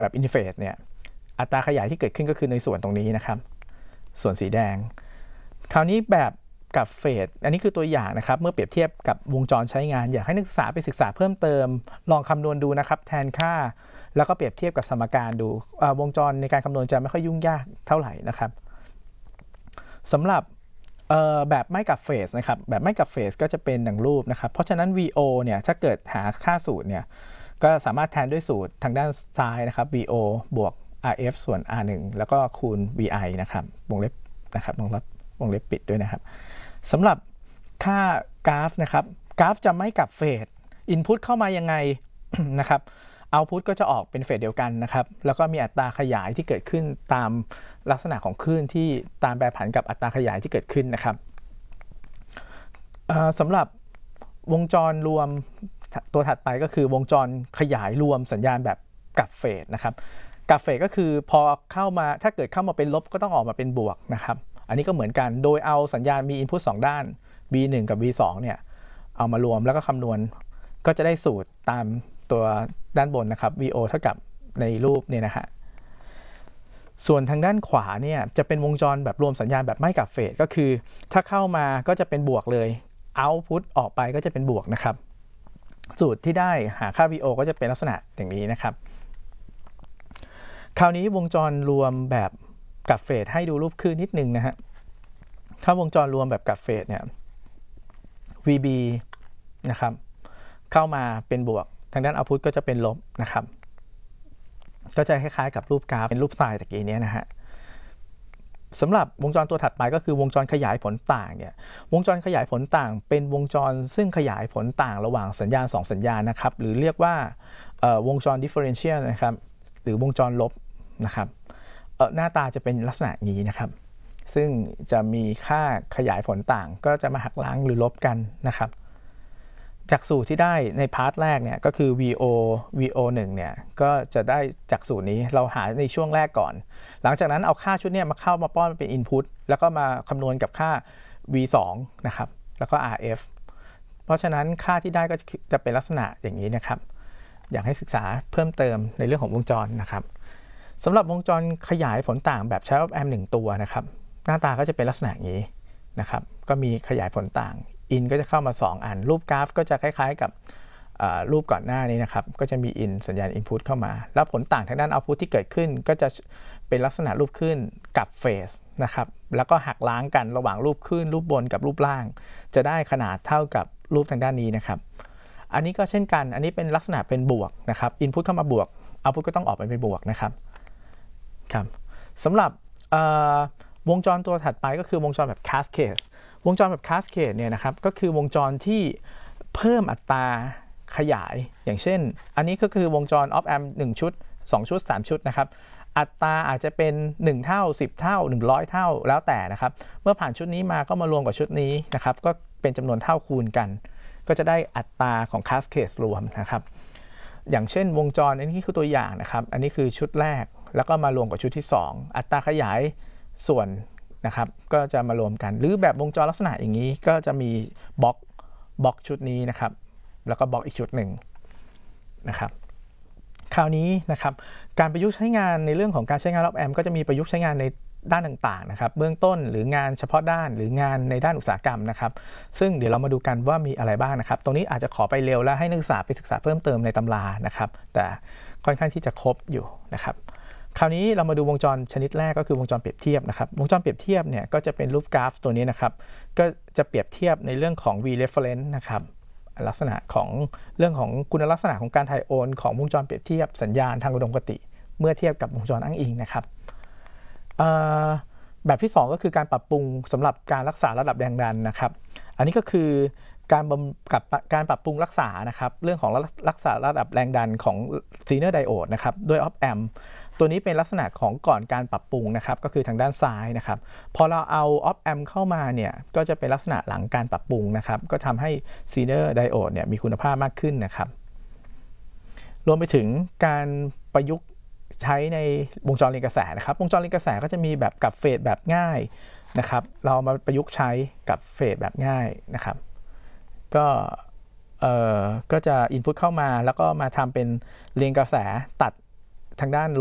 แบบอินเทอร์เฟซเนี่ยอัตราขยายที่เกิดขึ้นก็คือในส่วนตรงนี้นะครับส่วนสีแดงคราวนี้แบบกับเฟสอันนี้คือตัวอย่างนะครับเมื่อเปรียบเทียบกับวงจรใช้งานอยากให้นักศึกษาไปศึกษาเพิ่มเติมลองคำนวณดูนะครับแทนค่าแล้วก็เปรียบเทียบกับสมการดูวงจรในการคำนวณจะไม่ค่อยยุ่งยากเท่าไหร่นะครับสำหรับแบบไม่กับเฟสนะครับแบบไม่กับเฟสก็จะเป็นดังรูปนะครับเพราะฉะนั้น VO เนี่ยถ้าเกิดหาค่าสูตรเนี่ยก็สามารถแทนด้วยสูตรทางด้านซ้ายนะครับ VO บวก RF ส่วน R1 แล้วก็คูณ VI นะครับวงเล็บนะครับวงเล็บปิดด้วยนะครับสำหรับค่ากราฟนะครับกราฟจะไม่กับเฟสอินพุตเข้ามายังไง นะครับเอาพุตก็จะออกเป็นเฟสเดียวกันนะครับแล้วก็มีอัตราขยายที่เกิดขึ้นตามลักษณะของคลื่นที่ตามแปรผันกับอัตราขยายที่เกิดขึ้นนะครับสำหรับวงจรรวมตัวถัดไปก็คือวงจรขยายรวมสัญญาณแบบกับเฟสนะครับกับเฟสก็คือพอเข้ามาถ้าเกิดเข้ามาเป็นลบก็ต้องออกมาเป็นบวกนะครับอันนี้ก็เหมือนกันโดยเอาสัญญาณมี input 2 ด้าน B1 กับ B2 เนี่ยเอามารวมแล้วก็คำนวณก็จะได้สูตรตามตัวด้านบนนะครับ VO เท่ากับในรูปเนี่ยนะฮะส่วนทางด้านขวาเนี่ยจะเป็นวงจรแบบรวมสัญญาณแบบไม่กับเฟสก็คือถ้าเข้ามาก็จะเป็นบวกเลย output ออกไปก็จะเป็นบวกนะครับสูตรที่ได้หาค่า VO ก็จะเป็นลักษณะอย่างนี้นะครับคราวนี้วงจรรวมแบบกับเฟสให้ดูรูปคลื่นนิดนึงนะฮะถ้าวงจรรวมแบบกับเฟสเนี่ย VB นะครับเข้ามาเป็นบวกทางด้าน output ก็จะเป็นลบนะครับก็จะคล้ายๆกับรูปกราฟเป็นรูปทรายตะกี้นี้นะฮะสำหรับวงจรตัวถัดไปก็คือวงจรขยายผลต่างเนี่ยวงจรขยายผลต่างเป็นวงจรซึ่งขยายผลต่างระหว่างสัญญาณ2สัญญาณนะครับหรือเรียกว่าวงจร differential นะครับหรือวงจรลบนะครับหน้าตาจะเป็นลักษณะนี้นะครับซึ่งจะมีค่าขยายผลต่างก็จะมาหักล้างหรือลบกันนะครับจากสูตรที่ได้ในพาร์ทแรกเนี่ยก็คือ VO1 เนี่ยก็จะได้จากสูตรนี้เราหาในช่วงแรกก่อนหลังจากนั้นเอาค่าชุดนี้มาเข้ามาป้อนเป็น Input แล้วก็มาคำนวณกับค่า V2 นะครับแล้วก็ RF เพราะฉะนั้นค่าที่ได้ก็จะเป็นลักษณะอย่างนี้นะครับอยากให้ศึกษาเพิ่มเติมในเรื่องของวงจรนะครับสำหรับวงจรขยายผลต่างแบบใช้ op amp 1 ตัวนะครับหน้าตาก็จะเป็นลักษณะอย่างนี้นะครับก็มีขยายผลต่างอินก็จะเข้ามา2อันรูปกราฟก็จะคล้ายๆกับรูปก่อนหน้านี้นะครับก็จะมีอินสัญญาณ input เข้ามาแล้วผลต่างทางด้าน output ที่เกิดขึ้นก็จะเป็นลักษณะรูปขึ้นกับเฟสนะครับแล้วก็หักล้างกันระหว่างรูปขึ้นรูปบนกับรูปล่างจะได้ขนาดเท่ากับรูปทางด้านนี้นะครับอันนี้ก็เช่นกันอันนี้เป็นลักษณะเป็นบวกนะครับ input เข้ามาบวก output ก็ต้องออกไปเป็นบวกนะครับครับสำหรับวงจรตัวถัดไปก็คือวงจรแบบ cascade วงจรแบบ cascade เนี่ยนะครับก็คือวงจรที่เพิ่มอัตราขยายอย่างเช่นอันนี้ก็คือวงจร op amp 1 ชุด2 ชุด3 ชุดนะครับอัตราอาจจะเป็น1เท่า10เท่า100เท่าแล้วแต่นะครับเมื่อผ่านชุดนี้มาก็มารวมกับชุดนี้นะครับก็เป็นจำนวนเท่าคูณกันก็จะได้อัตราของ cascade รวมนะครับอย่างเช่นวงจรอันนี้คือตัวอย่างนะครับอันนี้คือชุดแรกแล้วก็มารวมกับชุดที่2อัตราขยายส่วนนะครับก็จะมารวมกันหรือแบบวงจรลักษณะอย่างนี้ก็จะมีบล็อกชุดนี้นะครับแล้วก็บล็อกอีกชุดหนึ่งนะครับคราวนี้นะครับการประยุกต์ใช้งานในเรื่องของการใช้งาน op amp ก็จะมีประยุกต์ใช้งานในด้านต่างๆนะครับเบื้องต้นหรืองานเฉพาะด้านหรืองานในด้านอุตสาหกรรมนะครับซึ่งเดี๋ยวเรามาดูกันว่ามีอะไรบ้างนะครับตรงนี้อาจจะขอไปเร็วและให้นักศึกษาไปศึกษาเพิ่มเติมในตำรานะครับแต่ค่อนข้างที่จะครบอยู่นะครับคราวนี้เรามาดูวงจรชนิดแรกก็คือวงจรเปรียบเทียบนะครับวงจรเปรียบเทียบเนี่ยก็จะเป็นรูปกราฟตัวนี้นะครับก็จะเปรียบเทียบในเรื่องของ V reference นะครับลักษณะของเรื่องของคุณลักษณะของการถ่ายโอนของวงจรเปรียบเทียบสัญญาณทางอุดมคติเมื่อเทียบกับวงจรอ้างอิงนะครับแบบที่2ก็คือการปรับปรุงสำหรับการรักษาระดับแรงดันนะครับอันนี้ก็คือการปรับปรุงรักษานะครับเรื่องของรักษาระดับแรงดันของซีเนอร์ไดโอดนะครับด้วย op amp ตัวนี้เป็นลักษณะของก่อนการปรับปรุงนะครับก็คือทางด้านซ้ายนะครับพอเราเอา op amp เข้ามาเนี่ยก็จะเป็นลักษณะหลังการปรับปรุงนะครับก็ทำให้ซีเนอร์ไดโอดเนี่ยมีคุณภาพมากขึ้นนะครับรวมไปถึงการประยุกต์ใช้ในวงจรเรียนกระแสนะครับวงจรเรียนกระแสก็จะมีแบบกับเฟสแบบง่ายนะครับเรามาประยุกต์ใช้กับเฟสแบบง่ายนะครับก็จะ input เข้ามาแล้วก็มาทำเป็นเรียนกระแสตัดทางด้าน